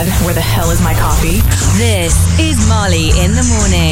God, where the hell is my coffee? This is Marley in the Morning.